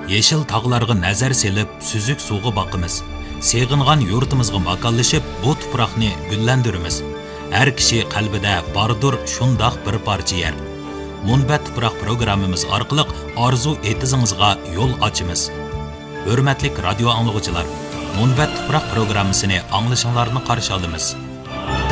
Yeşil tağlarga nazar selip, süzük suğu bakımız. Seğingan yurtimizga makanlashib, bu tuproqni gullandiramiz. Har kishi qalbida bordir shundoq bir parcha yer. Munbat tuproq programmamiz orqali orzu etizingizga yo'l ochamiz. Hurmatli radio anglovchilar, Munbat tuproq programmasini anglashinglarni qarshi olamiz.